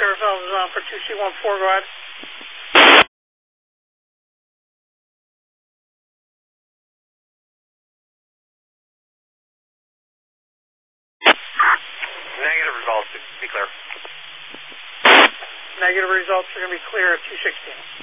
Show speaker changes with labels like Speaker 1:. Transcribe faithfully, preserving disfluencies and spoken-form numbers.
Speaker 1: ourselves on for two C one four, go ahead.
Speaker 2: Negative results, be clear.
Speaker 1: Negative results are going to be clear at two sixteen.